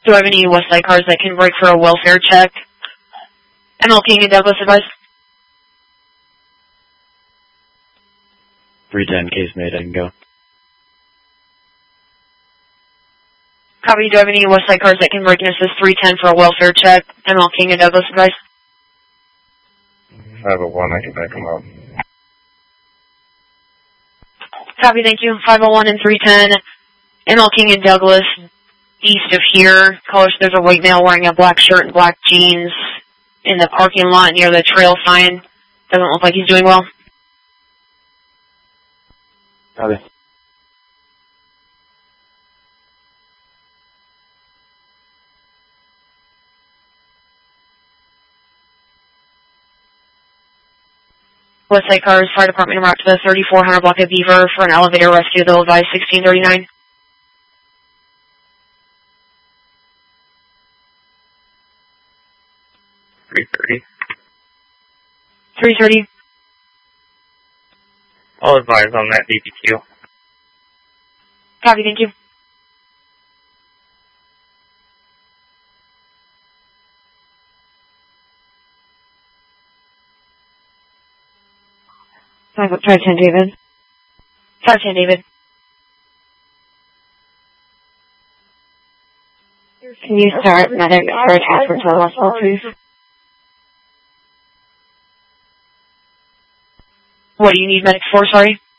Do I have any Westside cars that can break for a welfare check? ML King and Douglas advice. 310, case made, I can go. Copy, do I have any Westside cars that can break and assist 310 for a welfare check? ML King and Douglas advice. 501, I can back them up. Copy, thank you. 501 and 310. ML King and Douglas, east of here. Callers, there's a white male wearing a black shirt and black jeans in the parking lot near the trail sign. Doesn't look like he's doing well. Copy. Westside Cars, Fire Department en route to the 3400 block of Beaver for an elevator rescue. They'll advise 1639. 330. 330. I'll advise on that DPQ. Copy, thank you. Try 10, David. 510, David. Can you start medic for a transfer to the hospital, please? What do you need medics for, sorry?